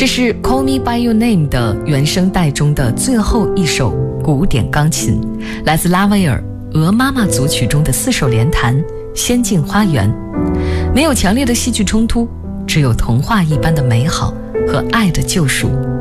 这是 Call Me By Your Name 的原声带中的最后一首古典钢琴，来自拉威尔鹅妈妈组曲中的4首连弹仙境花园。没有强烈的戏剧冲突，只有童话一般的美好和爱的救赎。